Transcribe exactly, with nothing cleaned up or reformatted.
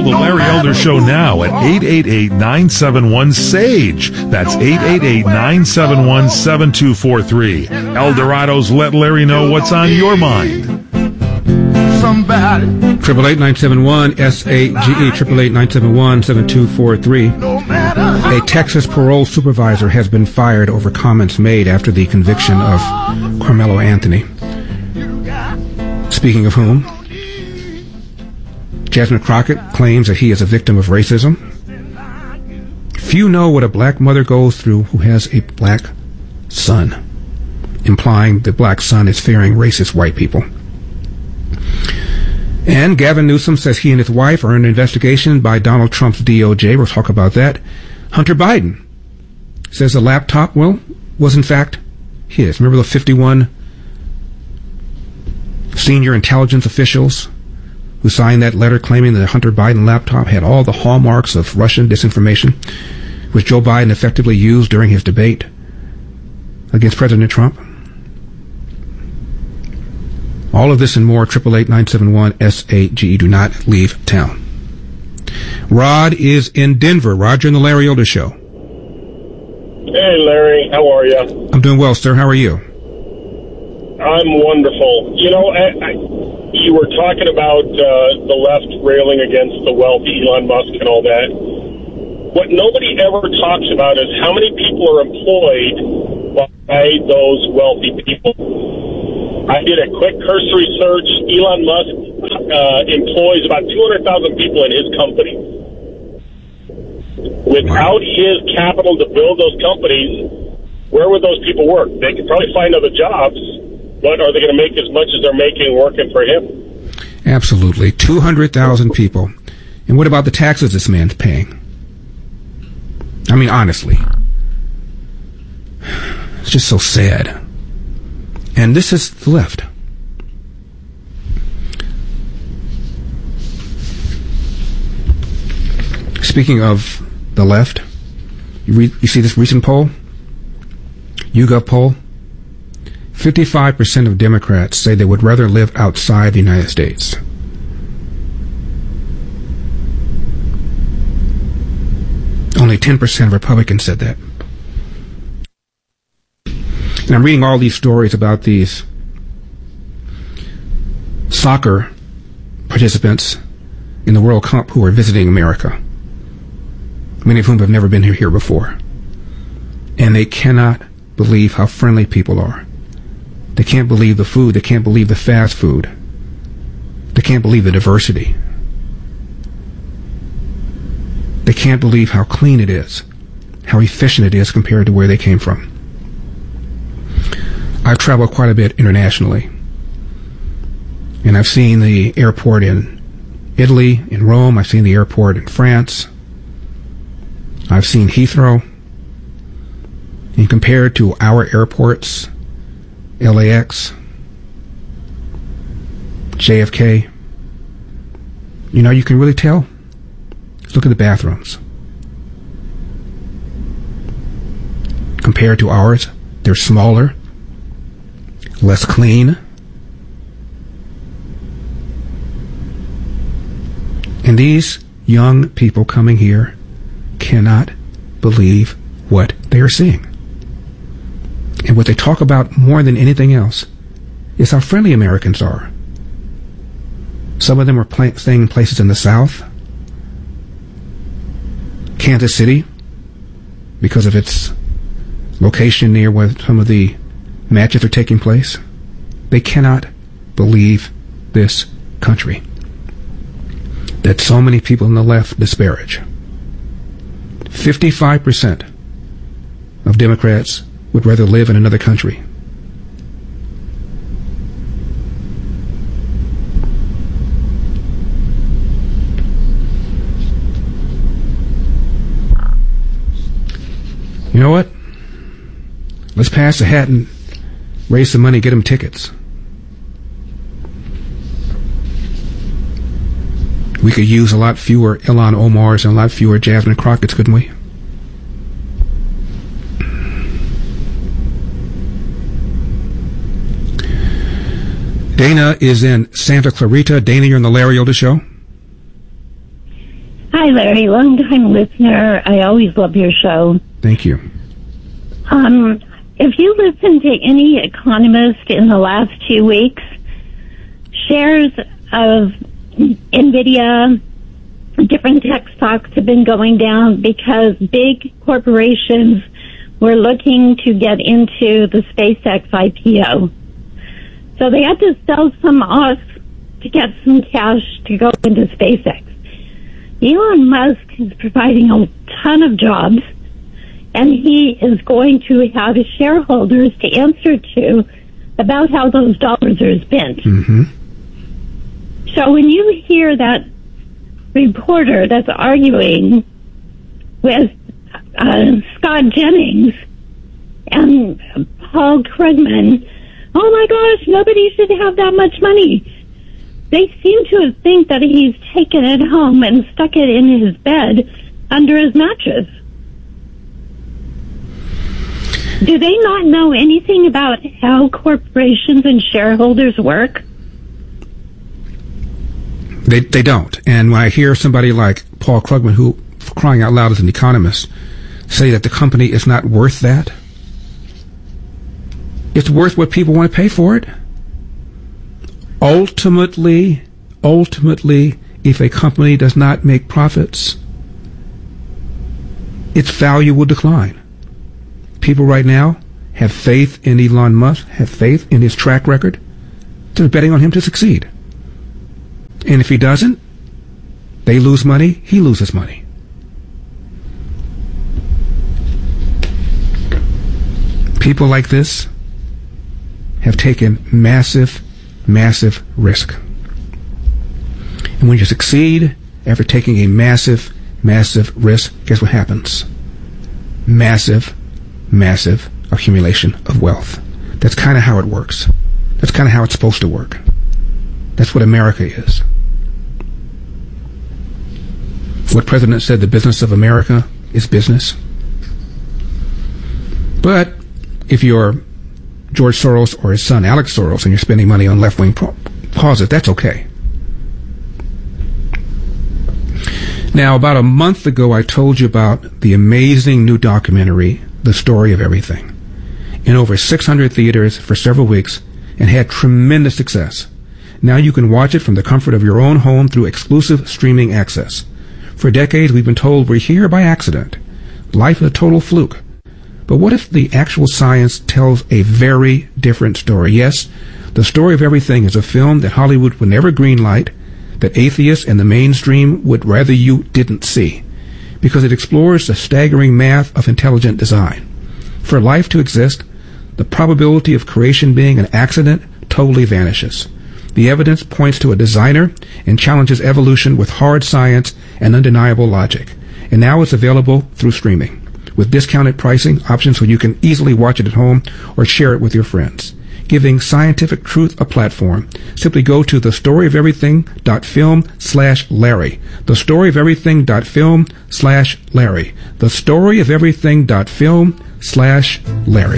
the Larry Elder Show now at eight eight eight, nine seven one, S A G E. That's eight eight eight, nine seven one, seven two four three. Eldorado's Let Larry Know What's on Your Mind. Somebody. Triple eight nine seven one S A G E. Triple eight nine seven one seven two four three. A Texas parole supervisor has been fired over comments made after the conviction of Carmelo Anthony. Speaking of whom, Jasmine Crockett claims that he is a victim of racism. Few know what a black mother goes through who has a black son, implying the black son is fearing racist white people. And Gavin Newsom says he and his wife are under investigation by Donald Trump's D O J. We'll talk about that. Hunter Biden says the laptop, well, was in fact his. Remember the fifty-one senior intelligence officials who signed that letter claiming that the Hunter Biden laptop had all the hallmarks of Russian disinformation, which Joe Biden effectively used during his debate against President Trump? All of this and more, eight eight eight, nine seven one, S A G E. Do not leave town. Rod is in Denver. Roger and the Larry Elder Show. Hey, Larry. How are you? I'm doing well, sir. How are you? I'm wonderful. You know, I, I, you were talking about uh, the left railing against the wealthy Elon Musk and all that. What nobody ever talks about is how many people are employed by those wealthy people. I did a quick cursory search. Elon Musk uh, employs about two hundred thousand people in his company. Without his capital to build those companies, where would those people work? They could probably find other jobs, but are they going to make as much as they're making working for him? Absolutely. two hundred thousand people. And what about the taxes this man's paying? I mean, honestly. It's just so sad. And this is the left. Speaking of the left, you, read, you see this recent poll? YouGov poll? fifty-five percent of Democrats say they would rather live outside the United States. Only ten percent of Republicans said that. And I'm reading all these stories about these soccer participants in the World Cup who are visiting America, many of whom have never been here, here before. And they cannot believe how friendly people are. They can't believe the food. They can't believe the fast food. They can't believe the diversity. They can't believe how clean it is, how efficient it is compared to where they came from. I've traveled quite a bit internationally, and I've seen the airport in Italy, in Rome. I've seen the airport in France. I've seen Heathrow. And compared to our airports, L A X, J F K, you know, you can really tell. Look at the bathrooms. Compared to ours, they're smaller, less clean. And these young people coming here cannot believe what they are seeing. And what they talk about more than anything else is how friendly Americans are. Some of them are pl- staying in places in the South, Kansas City, because of its location near where some of the matches are taking place. They cannot believe this country that so many people on the left disparage. fifty-five percent of Democrats would rather live in another country. You know what? Let's pass a hat and raise some money, get them tickets. We could use a lot fewer Ilhan Omars and a lot fewer Jasmine Crockett's, couldn't we? Dana is in Santa Clarita. Dana, you're on the Larry Elder Show. Hi, Larry. Long-time listener. I always love your show. Thank you. Um, if you listen to any economist in the last two weeks, shares of NVIDIA, different tech stocks have been going down because big corporations were looking to get into the SpaceX I P O. So they had to sell some off to get some cash to go into SpaceX. Elon Musk is providing a ton of jobs, and he is going to have his shareholders to answer to about how those dollars are spent. Mm-hmm. So when you hear that reporter that's arguing with uh, Scott Jennings and Paul Krugman, oh my gosh, nobody should have that much money. They seem to think that he's taken it home and stuck it in his bed under his mattress. Do they not know anything about how corporations and shareholders work? They they don't. And when I hear somebody like Paul Krugman, who, for crying out loud, is an economist, say that the company is not worth that, it's worth what people want to pay for it. Ultimately, ultimately, if a company does not make profits, its value will decline. People right now have faith in Elon Musk, have faith in his track record. They're betting on him to succeed. And if he doesn't, they lose money, he loses money. People like this have taken massive, massive risk. And when you succeed after taking a massive, massive risk, guess what happens? Massive, massive accumulation of wealth. That's kind of how it works. That's kind of how it's supposed to work. That's what America is. What President said, the business of America is business. But if you're George Soros or his son Alex Soros and you're spending money on left-wing causes, that's okay. Now, about a month ago, I told you about the amazing new documentary, The Story of Everything, in over six hundred theaters for several weeks and had tremendous success. Now you can watch it from the comfort of your own home through exclusive streaming access. For decades, we've been told we're here by accident. Life is a total fluke. But what if the actual science tells a very different story? Yes, The Story of Everything is a film that Hollywood would never greenlight, that atheists and the mainstream would rather you didn't see, because it explores the staggering math of intelligent design. For life to exist, the probability of creation being an accident totally vanishes. The evidence points to a designer and challenges evolution with hard science and undeniable logic. And now it's available through streaming, with discounted pricing, options so you can easily watch it at home or share it with your friends. Giving scientific truth a platform, simply go to thestoryoferything.film slash Larry. Thestoryoferything.film slash Larry. Thestoryoferything.film slash Larry.